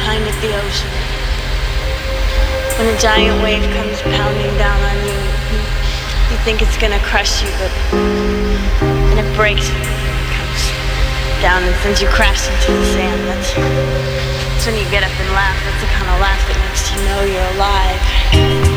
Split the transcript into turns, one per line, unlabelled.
behind at the ocean. When a giant wave comes pounding down on you, you think it's gonna crush you, but then it breaks and comes down and sends you crashing to the sand. That's when you get up and laugh. That's the kind of laugh that makes you know you're alive.